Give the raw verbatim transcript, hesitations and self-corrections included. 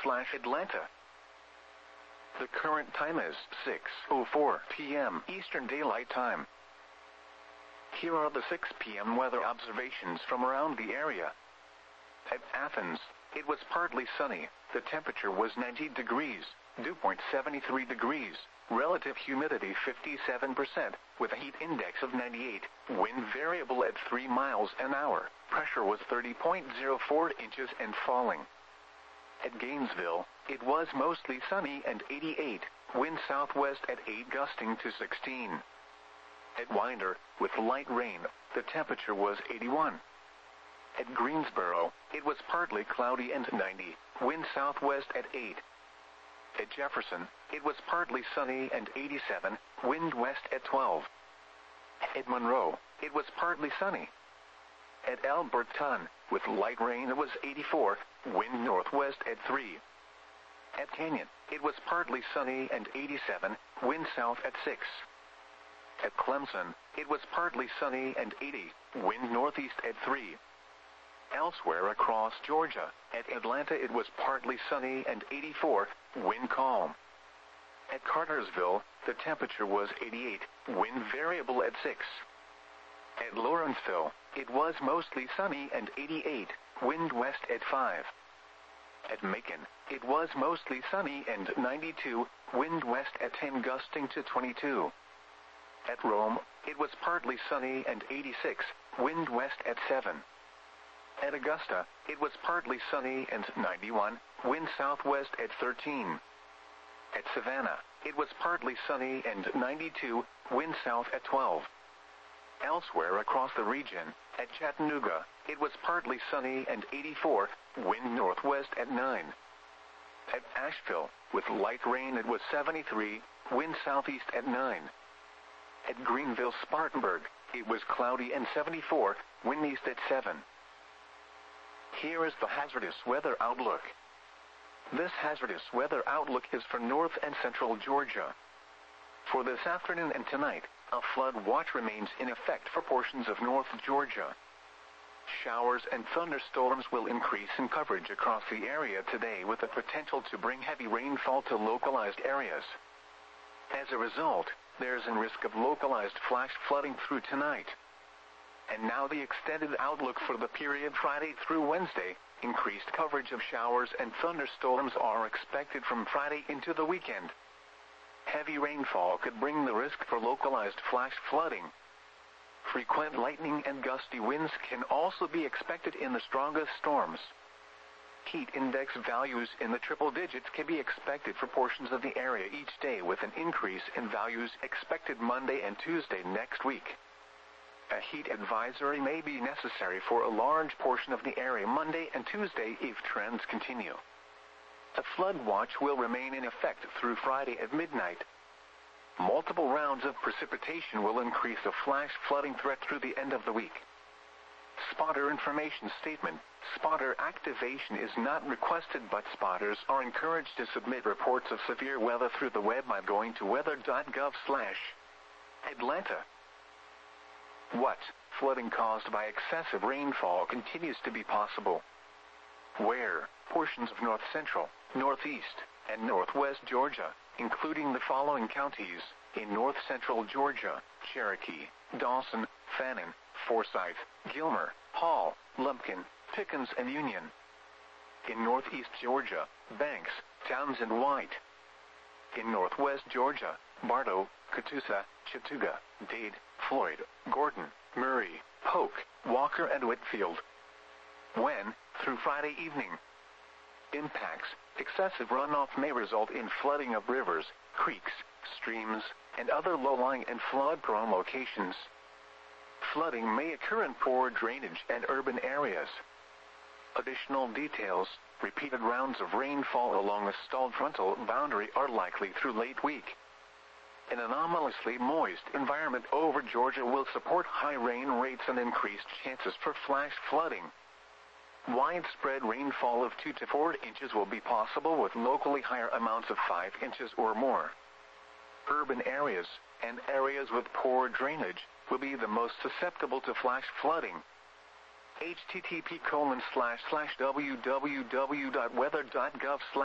slash Atlanta. The current time is six oh four p m Eastern Daylight Time. Here are the six p m weather observations from around the area. At Athens, it was partly sunny. The temperature was ninety degrees, dew point seventy-three degrees, relative humidity fifty-seven percent, with a heat index of ninety-eight, wind variable at three miles an hour, pressure was thirty point zero four inches and falling. At Gainesville, it was mostly sunny and eighty-eight, wind southwest at eight gusting to sixteen. At Winder, with light rain, the temperature was eighty-one. At Greensboro, it was partly cloudy and ninety, wind southwest at eight. At Jefferson, it was partly sunny and eighty-seven, wind west at twelve. At Monroe, it was partly sunny. At Alberton, with light rain, it was eighty-four, wind northwest at three. At Canyon, it was partly sunny and eighty-seven, wind south at six. At Clemson, it was partly sunny and eighty, wind northeast at three. Elsewhere across Georgia, at Atlanta it was partly sunny and eighty-four, wind calm. At Cartersville, the temperature was eighty-eight, wind variable at six. At Lawrenceville, it was mostly sunny and eighty-eight, wind west at five. At Macon, it was mostly sunny and ninety-two, wind west at ten gusting to twenty-two. At Rome, it was partly sunny and eighty-six, wind west at seven. At Augusta, it was partly sunny and ninety-one, wind southwest at thirteen. At Savannah, it was partly sunny and ninety-two, wind south at twelve. Elsewhere across the region, at Chattanooga, it was partly sunny and eighty-four, wind northwest at nine. At Asheville, with light rain it was seventy-three, wind southeast at nine. At Greenville-Spartanburg, it was cloudy and seventy-four, wind east at seven. Here is the hazardous weather outlook. This hazardous weather outlook is for north and central Georgia. For this afternoon and tonight, a flood watch remains in effect for portions of north Georgia. Showers and thunderstorms will increase in coverage across the area today with the potential to bring heavy rainfall to localized areas. As a result, there is a risk of localized flash flooding through tonight. And now the extended outlook for the period Friday through Wednesday. Increased coverage of showers and thunderstorms are expected from Friday into the weekend. Heavy rainfall could bring the risk for localized flash flooding. Frequent lightning and gusty winds can also be expected in the strongest storms. Heat index values in the triple digits can be expected for portions of the area each day, with an increase in values expected Monday and Tuesday next week. A heat advisory may be necessary for a large portion of the area Monday and Tuesday if trends continue. A flood watch will remain in effect through Friday at midnight. Multiple rounds of precipitation will increase the flash flooding threat through the end of the week. Spotter information statement. Spotter activation is not requested, but spotters are encouraged to submit reports of severe weather through the web by going to weather dot gov slash Atlanta. What? Flooding caused by excessive rainfall continues to be possible. Where? Portions of north central, northeast, and northwest Georgia, including the following counties: in north central Georgia, Cherokee, Dawson, Fannin, Forsyth, Gilmer, Hall, Lumpkin, Pickens, and Union. In northeast Georgia, Banks, Townsend, White. In northwest Georgia, Bartow, Catoosa, Chattooga, Dade, Floyd, Gordon, Murray, Polk, Walker, and Whitfield. When? Through Friday evening. Impacts. Excessive runoff may result in flooding of rivers, creeks, streams, and other low-lying and flood-prone locations. Flooding may occur in poor drainage and urban areas. Additional details. Repeated rounds of rainfall along the stalled frontal boundary are likely through late week. An anomalously moist environment over Georgia will support high rain rates and increased chances for flash flooding. Widespread rainfall of two to four inches will be possible, with locally higher amounts of five inches or more. Urban areas and areas with poor drainage will be the most susceptible to flash flooding. H T T P colon slash slash www dot weather dot gov slash